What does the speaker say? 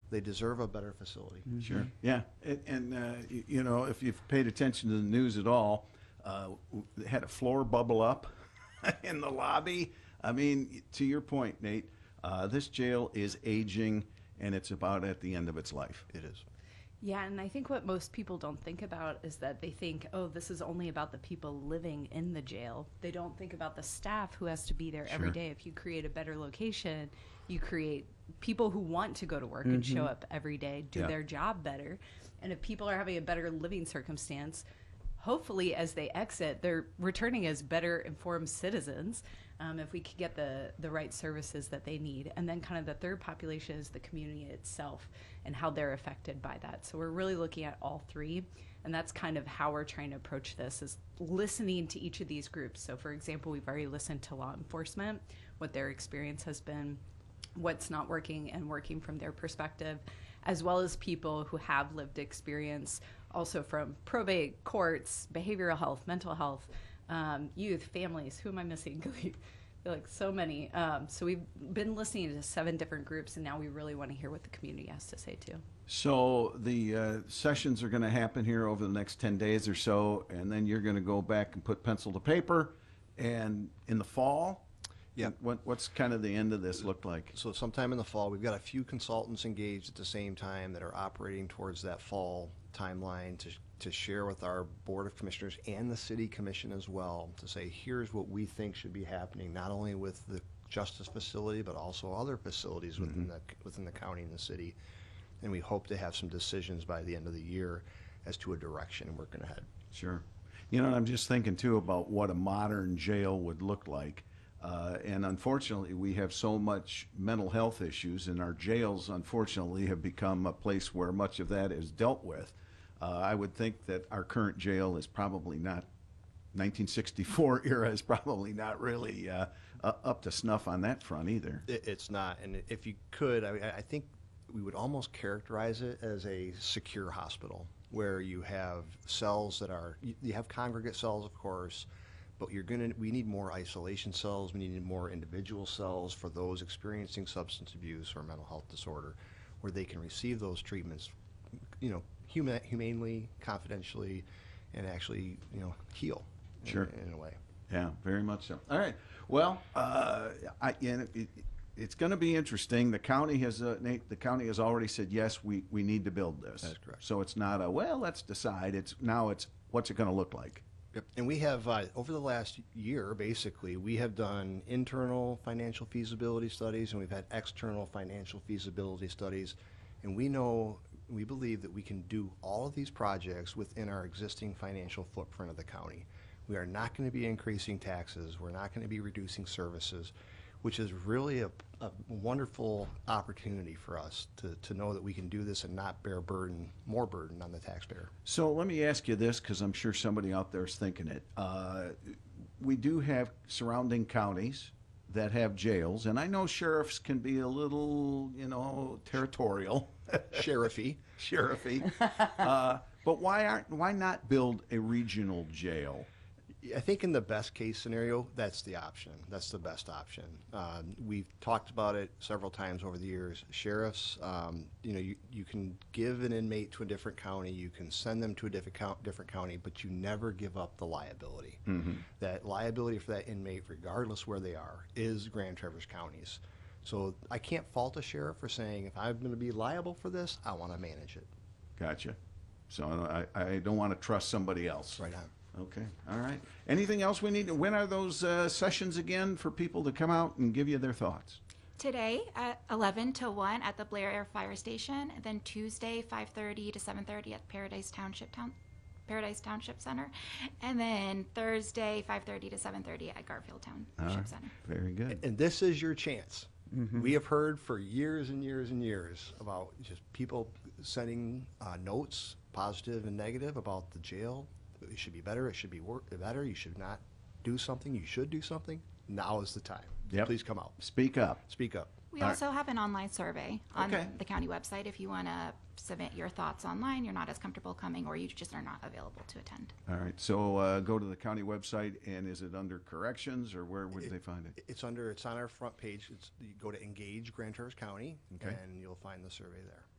They deserve a better facility. Sure. Yeah. You know, if you've paid attention to the news at all, they had a floor bubble up in the lobby. I mean, to your point, Nate, this jail is aging, and it's about at the end of its life. It is. Yeah, and I think what most people don't think about is that they think, oh, this is only about the people living in the jail. They don't think about the staff who has to be there every Sure. day. If you create a better location, you create people who want to go to work and show up every day, do Yeah. their job better. And if people are having a better living circumstance, hopefully as they exit, they're returning as better informed citizens, if we could get the right services that they need. And then kind of the third population is the community itself and how they're affected by that. So we're really looking at all three, and that's kind of how we're trying to approach this, is listening to each of these groups. So for example, we've already listened to law enforcement, what their experience has been, what's not working and working from their perspective, as well as people who have lived experience also from probate, courts, behavioral health, mental health, youth, families. Who am I missing? I feel like so many. So we've been listening to 7 different groups, and now we really want to hear what the community has to say too. So the sessions are going to happen here over the next 10 days or so, and then you're going to go back and put pencil to paper. And in the fall, Yeah. what's kind of the end of this look like? So sometime in the fall, we've got a few consultants engaged at the same time that are operating towards that fall timeline to share with our Board of Commissioners and the City Commission as well, to say, here's what we think should be happening, not only with the Justice facility, but also other facilities within the county and the city. And we hope to have some decisions by the end of the year as to a direction working ahead. Sure. You know, I'm just thinking too about what a modern jail would look like. And unfortunately, we have so much mental health issues, and our jails, unfortunately, have become a place where much of that is dealt with. I would think that our current jail is probably not, 1964 era is probably not really up to snuff on that front either. It's not. And if you could, I think we would almost characterize it as a secure hospital, where you have cells that are, you have congregate cells, of course, but we need more isolation cells. We need more individual cells for those experiencing substance abuse or mental health disorder, where they can receive those treatments, you know, humanely, confidentially, and actually, you know, heal. Sure. In a way. Yeah, very much so. All right. Well, it's going to be interesting. The county has, Nate, the county has already said, yes, we need to build this. That's correct. So it's not well, let's decide. It's what's it going to look like? Yep. And we have, over the last year, basically, we have done internal financial feasibility studies, and we've had external financial feasibility studies. And we believe that we can do all of these projects within our existing financial footprint of the county. We are not going to be increasing taxes. We're not going to be reducing services, which is really a wonderful opportunity for us to know that we can do this and not bear more burden on the taxpayer. So let me ask you this, because I'm sure somebody out there is thinking it. We do have surrounding counties that have jails, and I know sheriffs can be a little, you know, territorial. Sheriffy. Sheriffy. But why not build a regional jail? I think in the best case scenario, that's the option. That's the best option. We've talked about it several times over the years. Sheriffs, you know, you can give an inmate to a different county, you can send them to a different county, but you never give up the liability. Mm-hmm. That liability for that inmate, regardless where they are, is Grand Traverse County's. So I can't fault a sheriff for saying, if I'm going to be liable for this, I want to manage it. Gotcha. So I don't want to trust somebody else. Right on. Okay, all right. Anything else we need? When are those sessions again for people to come out and give you their thoughts? Today at 11 to 1 at the Blair Air Fire Station, and then Tuesday 5:30 to 7:30 at Paradise Township Center, and then Thursday 5:30 to 7:30 at Garfield Township Center. Very good. And this is your chance. We have heard for years and years and years about just people sending notes, positive and negative, about the jail. It should be better. It should be better. You should not do something. You should do something. Now is the time. Yep. Please come out. Speak up. Speak up. We also have an online survey on Okay. the county website if you want to submit your thoughts online. You're not as comfortable coming, or you just are not available to attend. All right. So go to the county website, and is it under corrections, or where would they find it? It's on our front page. You go to Engage Grand Traverse County, Okay. and you'll find the survey there.